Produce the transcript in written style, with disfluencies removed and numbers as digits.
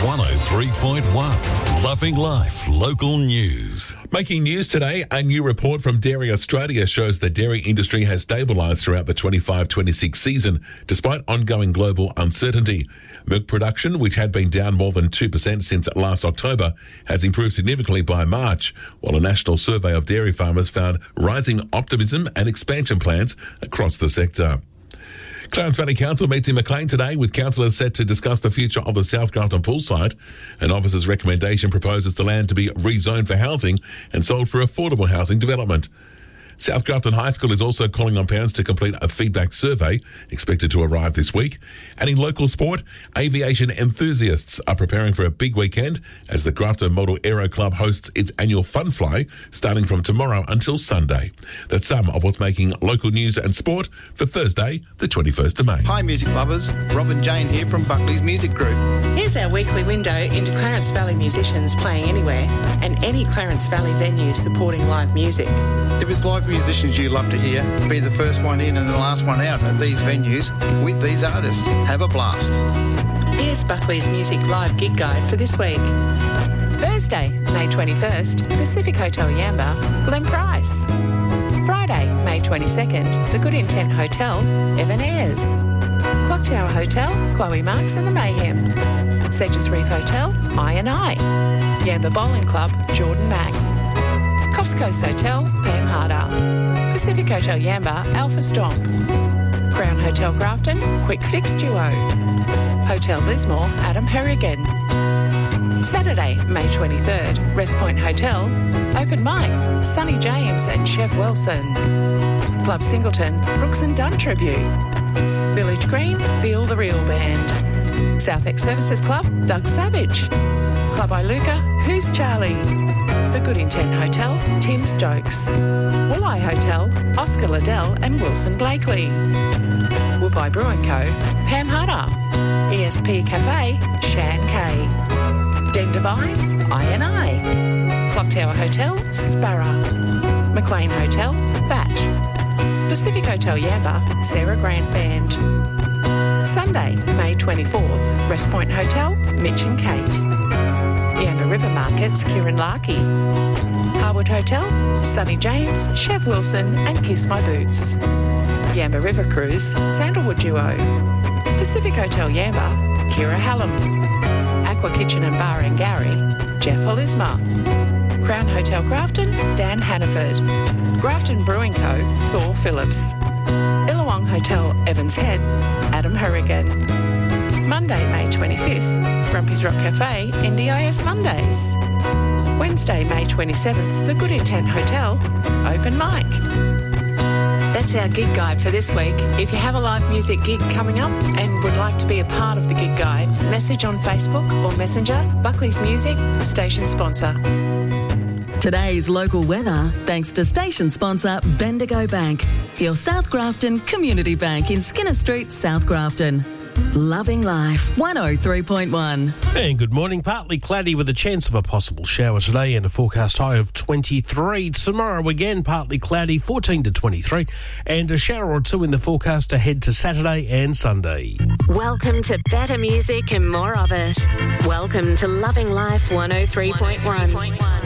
103.1 Loving Life Local News. Making news today, a new report from Dairy Australia shows the dairy industry has stabilised throughout the 25-26 season, despite ongoing global uncertainty. Milk production, which had been down more than 2% since last October, has improved significantly by March, while a national survey of dairy farmers found rising optimism and expansion plans across the sector. Clarence Valley Council meets in Maclean today, with councillors set to discuss the future of the South Grafton pool site. An officer's recommendation proposes the land to be rezoned for housing and sold for affordable housing development. South Grafton High School is also calling on parents to complete a feedback survey, expected to arrive this week. And in local sport, aviation enthusiasts are preparing for a big weekend as the Grafton Model Aero Club hosts its annual Fun Fly, starting from tomorrow until Sunday. That's some of what's making local news and sport for Thursday, the 21st of May. Hi music lovers, Rob and Jane here from Buckley's Music Group. Here's our weekly window into Clarence Valley musicians playing anywhere and any Clarence Valley venue supporting live music. If it's live musicians you love to hear, be the first one in and the last one out at these venues with these artists. Have a blast. Here's Buckley's Music Live Gig Guide for this week. Thursday, May 21st, Pacific Hotel Yamba, Glen Price. Friday, May 22nd, The Good Intent Hotel, Evan Ayres. Clock Tower Hotel, Chloe Marks and the Mayhem. Sedges Reef Hotel, I&I. Yamba Bowling Club, Jordan Mack. Coffs Coast Hotel, Pam Harder. Pacific Hotel Yamba, Alpha Stomp. Crown Hotel Grafton, Quick Fix Duo. Hotel Lismore, Adam Harrigan. Saturday, May 23rd, Rest Point Hotel, Open Mic, Sonny James and Chev Wilson. Club Singleton, Brooks and Dunn Tribute. Village Green, Feel the Real Band. Southex Services Club, Doug Savage. Club Iluka, Who's Charlie? The Good Intent Hotel, Tim Stokes. Wooleye Hotel, Oscar Liddell and Wilson Blakely. Whoopie Brew & Co, Pam Harder. ESP Cafe, Shan Kay. Den Divine, I&I. Clock Tower Hotel, Sparrow. McLean Hotel, Batch. Pacific Hotel Yamba, Sarah Grant Band. Sunday, May 24th, Rest Point Hotel, Mitch and Kate. Yamba River Markets, Kieran Larkey. Harwood Hotel, Sonny James, Chev Wilson and Kiss My Boots. Yamba River Cruise, Sandalwood Duo. Pacific Hotel Yamba, Kira Hallam. Aqua Kitchen and Bar and Gary, Jeff Holisma. Crown Hotel Grafton, Dan Hannaford. Grafton Brewing Co, Thor Phillips. Illawong Hotel, Evans Head, Adam Harrigan. Monday, May 25th, Grumpy's Rock Cafe, NDIS Mondays. Wednesday, May 27th, The Good Intent Hotel, Open Mic. That's our gig guide for this week. If you have a live music gig coming up and would like to be a part of the gig guide, message on Facebook or Messenger, Buckley's Music, station sponsor. Today's local weather, thanks to station sponsor Bendigo Bank, your South Grafton Community Bank in Skinner Street, South Grafton. Loving Life, 103.1. And good morning. Partly cloudy with a chance of a possible shower today and a forecast high of 23. Tomorrow again, partly cloudy, 14 to 23. And a shower or two in the forecast ahead to Saturday and Sunday. Welcome to better music and more of it. Welcome to Loving Life 103.1.